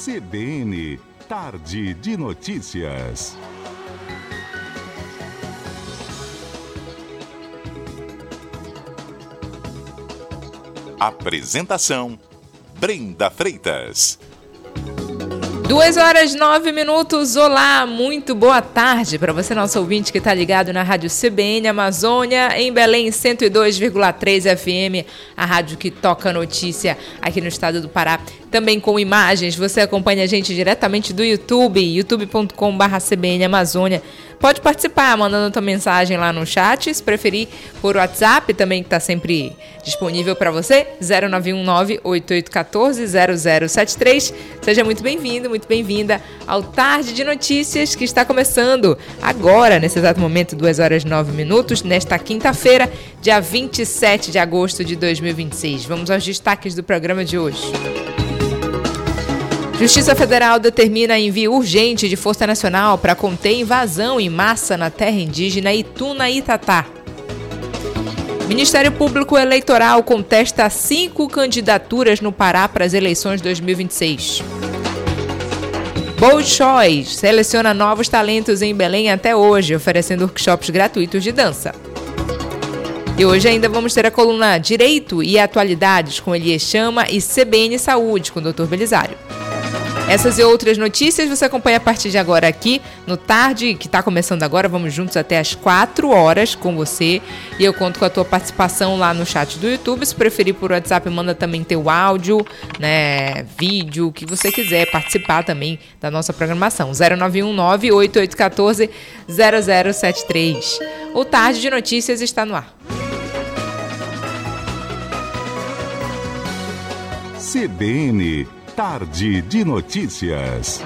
CBN, Tarde de Notícias. Apresentação: Brenda Freitas. 2h09. Olá, muito boa tarde para você, nosso ouvinte que está ligado na Rádio CBN Amazônia, em Belém 102,3 FM, a rádio que toca notícia aqui no estado do Pará. Também com imagens, você acompanha a gente diretamente do YouTube, youtube.com/CBN Amazônia. Pode participar mandando tua mensagem lá no chat, se preferir por WhatsApp também, que está sempre disponível para você, 0919-8814-0073. Seja muito bem-vindo, muito bem-vinda ao Tarde de Notícias, que está começando agora, nesse exato momento, 2h09, nesta quinta-feira, dia 27 de agosto de 2026. Vamos aos destaques do programa de hoje. Justiça Federal determina envio urgente de Força Nacional para conter invasão em massa na terra indígena Ituna-Itatá. Ministério Público Eleitoral contesta 5 candidaturas no Pará para as eleições 2026. Bolshoi seleciona novos talentos em Belém até hoje, oferecendo workshops gratuitos de dança. E hoje ainda vamos ter a coluna Direito e Atualidades com Elias Chama e CBN Saúde com o Dr. Belisário. Essas e outras notícias você acompanha a partir de agora aqui no Tarde, que está começando agora. Vamos juntos até às 4 horas com você. E eu conto com a tua participação lá no chat do YouTube. Se preferir por WhatsApp, manda também teu áudio, né, vídeo, o que você quiser participar também da nossa programação. 0919-8814-0073. O Tarde de Notícias está no ar. CBN, Tarde de Notícias.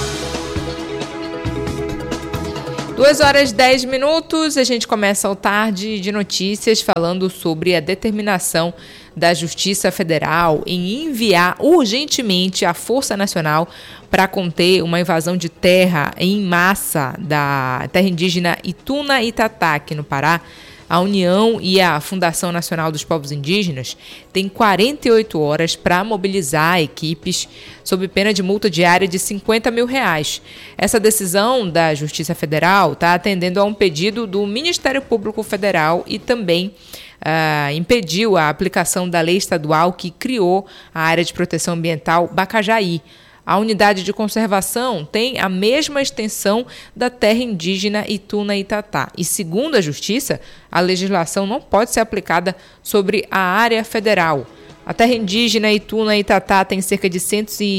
2h10, a gente começa o Tarde de Notícias falando sobre a determinação da Justiça Federal em enviar urgentemente a Força Nacional para conter uma invasão de terra em massa da terra indígena Ituna-Itatá, aqui no Pará. A União e a Fundação Nacional dos Povos Indígenas têm 48 horas para mobilizar equipes sob pena de multa diária de R$50 mil. Essa decisão da Justiça Federal está atendendo a um pedido do Ministério Público Federal e também impediu a aplicação da lei estadual que criou a área de proteção ambiental Bacajaí. A unidade de conservação tem a mesma extensão da terra indígena Ituna-Itatá. E, segundo a Justiça, a legislação não pode ser aplicada sobre a área federal. A terra indígena Ituna-Itatá tem cerca de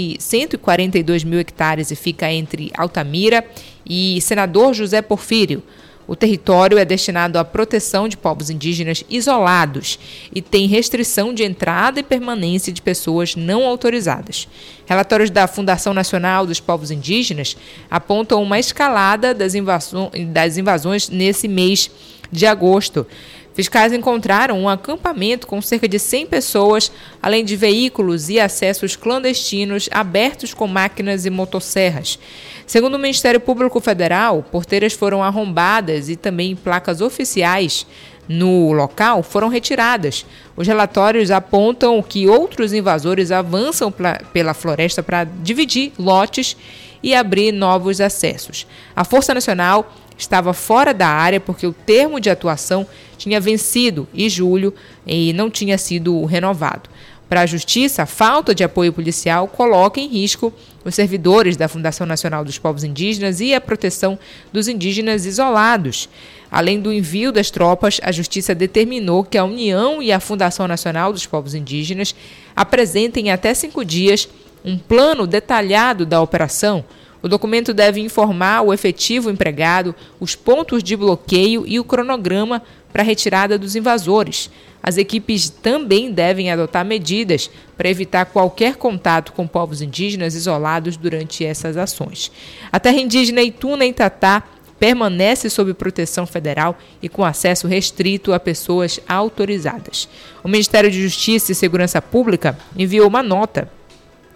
142 mil hectares e fica entre Altamira e Senador José Porfírio. O território é destinado à proteção de povos indígenas isolados e tem restrição de entrada e permanência de pessoas não autorizadas. Relatórios da Fundação Nacional dos Povos Indígenas apontam uma escalada das invasões nesse mês de agosto. Fiscais encontraram um acampamento com cerca de 100 pessoas, além de veículos e acessos clandestinos abertos com máquinas e motosserras. Segundo o Ministério Público Federal, porteiras foram arrombadas e também placas oficiais no local foram retiradas. Os relatórios apontam que outros invasores avançam pela floresta para dividir lotes e abrir novos acessos. A Força Nacional estava fora da área porque o termo de atuação tinha vencido em julho e não tinha sido renovado. Para a Justiça, a falta de apoio policial coloca em risco os servidores da Fundação Nacional dos Povos Indígenas e a proteção dos indígenas isolados. Além do envio das tropas, a Justiça determinou que a União e a Fundação Nacional dos Povos Indígenas apresentem em até 5 dias um plano detalhado da operação. O documento deve informar o efetivo empregado, os pontos de bloqueio e o cronograma para a retirada dos invasores. As equipes também devem adotar medidas para evitar qualquer contato com povos indígenas isolados durante essas ações. A terra indígena Ituna-Itatá permanece sob proteção federal e com acesso restrito a pessoas autorizadas. O Ministério de Justiça e Segurança Pública enviou uma nota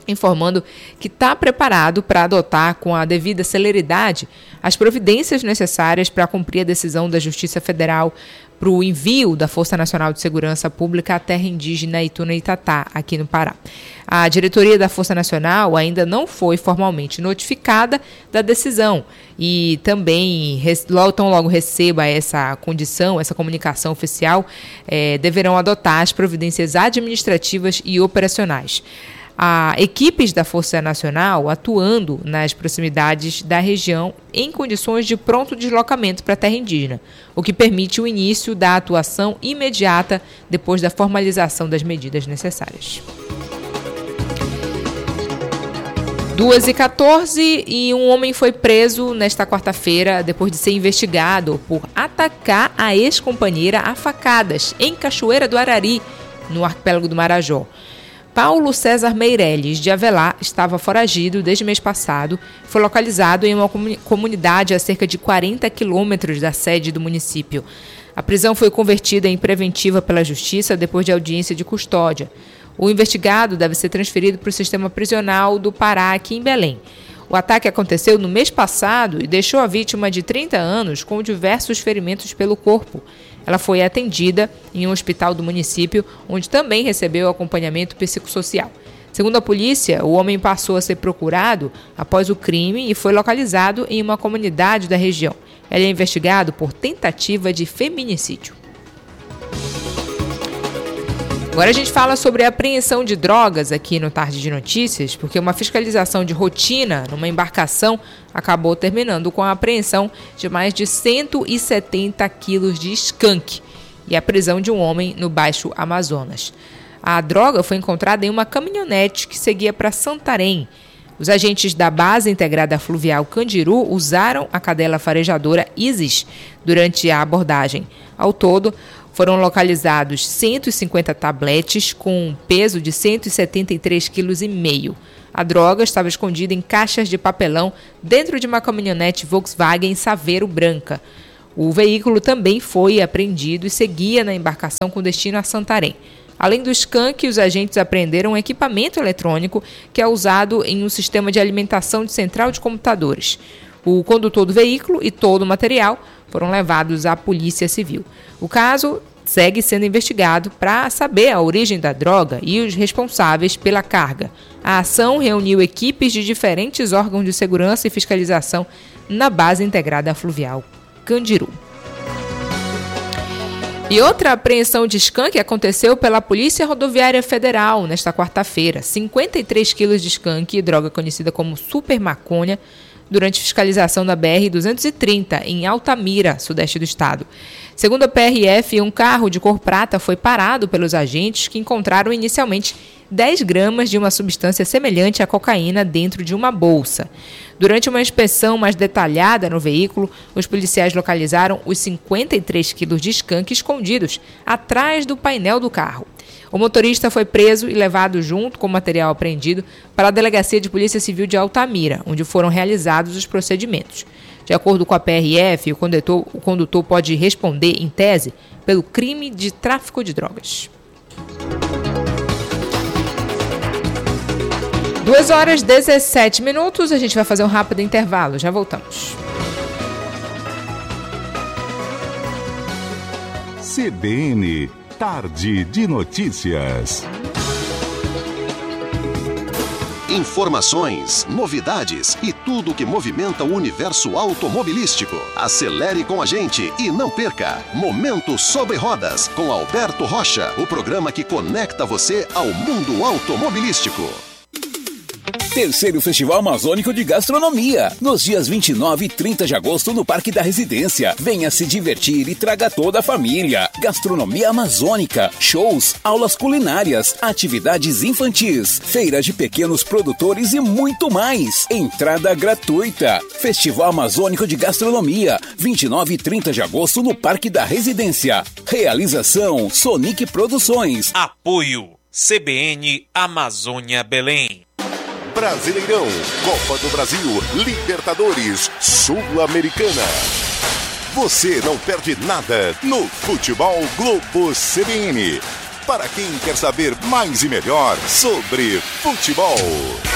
informando que está preparado para adotar com a devida celeridade as providências necessárias para cumprir a decisão da Justiça Federal para o envio da Força Nacional de Segurança Pública à terra indígena Ituna-Itatá, aqui no Pará. A diretoria da Força Nacional ainda não foi formalmente notificada da decisão e também, tão logo receba essa condição, essa comunicação oficial, deverão adotar as providências administrativas e operacionais. Há equipes da Força Nacional atuando nas proximidades da região em condições de pronto deslocamento para a terra indígena, o que permite o início da atuação imediata depois da formalização das medidas necessárias. 2h14 e um homem foi preso nesta quarta-feira depois de ser investigado por atacar a ex-companheira a facadas em Cachoeira do Arari, no arquipélago do Marajó. Paulo César Meirelles de Avelar estava foragido desde o mês passado e foi localizado em uma comunidade a cerca de 40 quilômetros da sede do município. A prisão foi convertida em preventiva pela Justiça depois de audiência de custódia. O investigado deve ser transferido para o sistema prisional do Pará, aqui em Belém. O ataque aconteceu no mês passado e deixou a vítima de 30 anos com diversos ferimentos pelo corpo. Ela foi atendida em um hospital do município, onde também recebeu acompanhamento psicossocial. Segundo a polícia, o homem passou a ser procurado após o crime e foi localizado em uma comunidade da região. Ele é investigado por tentativa de feminicídio. Agora a gente fala sobre a apreensão de drogas aqui no Tarde de Notícias, porque uma fiscalização de rotina numa embarcação acabou terminando com a apreensão de mais de 170 quilos de skunk e a prisão de um homem no Baixo Amazonas. A droga foi encontrada em uma caminhonete que seguia para Santarém. Os agentes da Base Integrada Fluvial Candiru usaram a cadela farejadora Isis durante a abordagem. Ao todo, foram localizados 150 tabletes com um peso de 173,5 kg. A droga estava escondida em caixas de papelão dentro de uma caminhonete Volkswagen Saveiro branca. O veículo também foi apreendido e seguia na embarcação com destino a Santarém. Além do skunk, os agentes apreenderam um equipamento eletrônico que é usado em um sistema de alimentação de central de computadores. O condutor do veículo e todo o material foram levados à Polícia Civil. O caso segue sendo investigado para saber a origem da droga e os responsáveis pela carga. A ação reuniu equipes de diferentes órgãos de segurança e fiscalização na Base Integrada Fluvial Candiru. E outra apreensão de skunk aconteceu pela Polícia Rodoviária Federal nesta quarta-feira. 53 quilos de skunk, droga conhecida como super maconha, durante fiscalização da BR-230, em Altamira, sudeste do estado. Segundo a PRF, um carro de cor prata foi parado pelos agentes que encontraram inicialmente 10 gramas de uma substância semelhante à cocaína dentro de uma bolsa. Durante uma inspeção mais detalhada no veículo, os policiais localizaram os 53 quilos de skunk escondidos atrás do painel do carro. O motorista foi preso e levado junto com o material apreendido para a Delegacia de Polícia Civil de Altamira, onde foram realizados os procedimentos. De acordo com a PRF, o condutor pode responder, em tese, pelo crime de tráfico de drogas. 2h17, a gente vai fazer um rápido intervalo, já voltamos. CBN, Tarde de Notícias. Informações, novidades e tudo que movimenta o universo automobilístico. Acelere com a gente e não perca Momento Sobre Rodas com Alberto Rocha, o programa que conecta você ao mundo automobilístico. Terceiro Festival Amazônico de Gastronomia, nos dias 29 e 30 de agosto no Parque da Residência. Venha se divertir e traga toda a família. Gastronomia amazônica, shows, aulas culinárias, atividades infantis, feira de pequenos produtores e muito mais. Entrada gratuita. Festival Amazônico de Gastronomia, 29 e 30 de agosto no Parque da Residência. Realização Sonic Produções. Apoio CBN Amazônia Belém. Brasileirão, Copa do Brasil, Libertadores, Sul-Americana. Você não perde nada no Futebol Globo CBN. para quem quer saber mais e melhor sobre futebol.